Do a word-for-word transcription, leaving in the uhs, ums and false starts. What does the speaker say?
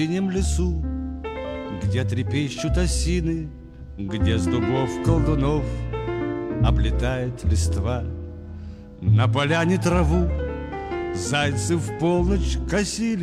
синем лесу, где трепещут осины, где с дубов колдунов облетает листва. На поляне траву зайцы в полночь косили.